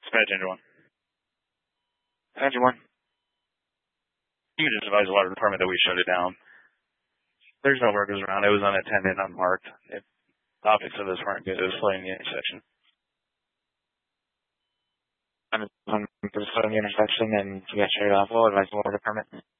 Dispatch Engine 1. Engine 1. You can just advise the water department that we shut it down. There's no workers around. It was unattended, unmarked. The optics of this weren't good. It was flooding the intersection. I'm flooding the intersection and you got shut it off. We'll advise the water department.